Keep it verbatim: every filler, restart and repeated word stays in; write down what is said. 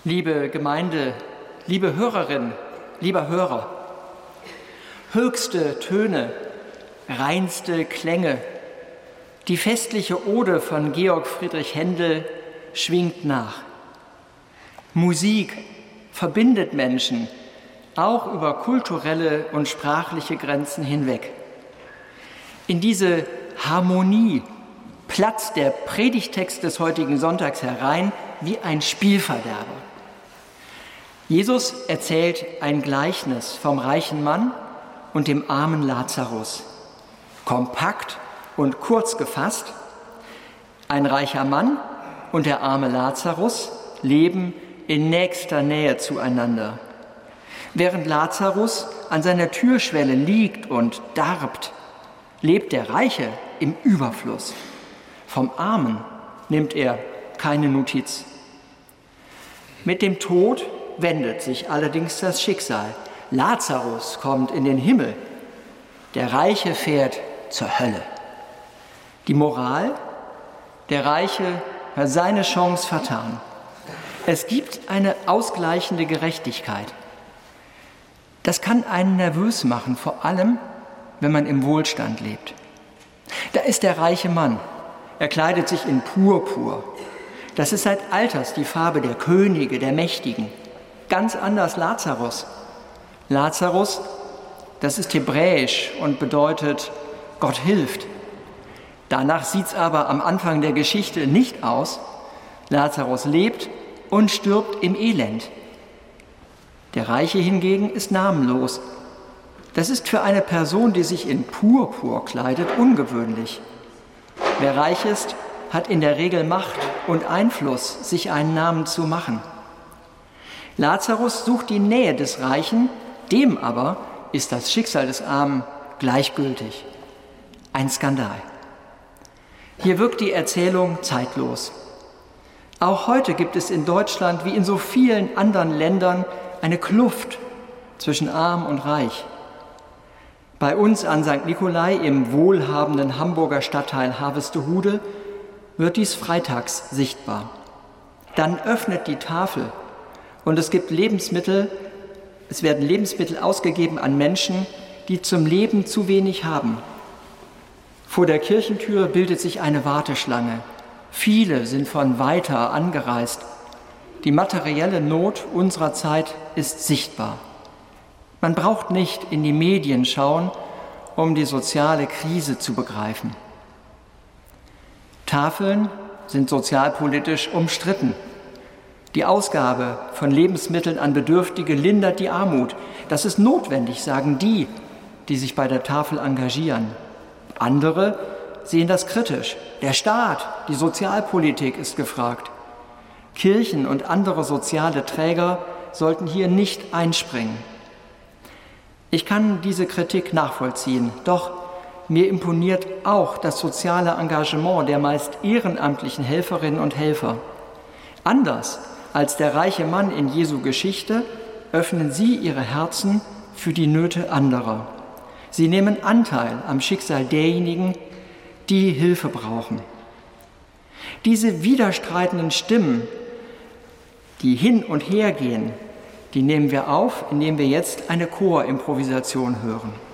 Liebe Gemeinde, liebe Hörerin, lieber Hörer, höchste Töne, reinste Klänge, die festliche Ode von Georg Friedrich Händel schwingt nach. Musik verbindet Menschen, auch über kulturelle und sprachliche Grenzen hinweg. In diese Harmonie platzt der Predigtext des heutigen Sonntags herein wie ein Spielverderber. Jesus erzählt ein Gleichnis vom reichen Mann und dem armen Lazarus. Kompakt und kurz gefasst: Ein reicher Mann und der arme Lazarus leben in nächster Nähe zueinander. Während Lazarus an seiner Türschwelle liegt und darbt, lebt der Reiche im Überfluss. Vom Armen nimmt er keine Notiz. Mit dem Tod wendet sich allerdings das Schicksal. Lazarus kommt in den Himmel, der Reiche fährt zur Hölle. Die Moral: Der Reiche hat seine Chance vertan. Es gibt eine ausgleichende Gerechtigkeit. Das kann einen nervös machen, vor allem, wenn man im Wohlstand lebt. Da ist der reiche Mann. Er kleidet sich in Purpur. Das ist seit Alters die Farbe der Könige, der Mächtigen. Ganz anders Lazarus. Lazarus, das ist hebräisch und bedeutet Gott hilft. Danach sieht es aber am Anfang der Geschichte nicht aus. Lazarus lebt und stirbt im Elend. Der Reiche hingegen ist namenlos. Das ist für eine Person, die sich in Purpur kleidet, ungewöhnlich. Wer reich ist, hat in der Regel Macht und Einfluss, sich einen Namen zu machen. Lazarus sucht die Nähe des Reichen, dem aber ist das Schicksal des Armen gleichgültig. Ein Skandal. Hier wirkt die Erzählung zeitlos. Auch heute gibt es in Deutschland wie in so vielen anderen Ländern eine Kluft zwischen Arm und Reich. Bei uns an Sankt Nikolai im wohlhabenden Hamburger Stadtteil Harvestehude wird dies freitags sichtbar. Dann öffnet die Tafel und es gibt Lebensmittel, es werden Lebensmittel ausgegeben an Menschen, die zum Leben zu wenig haben. Vor der Kirchentür bildet sich eine Warteschlange. Viele sind von weiter angereist. Die materielle Not unserer Zeit ist sichtbar. Man braucht nicht in die Medien schauen, um die soziale Krise zu begreifen. Tafeln sind sozialpolitisch umstritten. Die Ausgabe von Lebensmitteln an Bedürftige lindert die Armut. Das ist notwendig, sagen die, die sich bei der Tafel engagieren. Andere sehen das kritisch. Der Staat, die Sozialpolitik ist gefragt. Kirchen und andere soziale Träger sollten hier nicht einspringen. Ich kann diese Kritik nachvollziehen, doch mir imponiert auch das soziale Engagement der meist ehrenamtlichen Helferinnen und Helfer. Anders als der reiche Mann in Jesu Geschichte öffnen sie ihre Herzen für die Nöte anderer. Sie nehmen Anteil am Schicksal derjenigen, die Hilfe brauchen. Diese widerstreitenden Stimmen, die hin und her gehen, die nehmen wir auf, indem wir jetzt eine Chorimprovisation hören.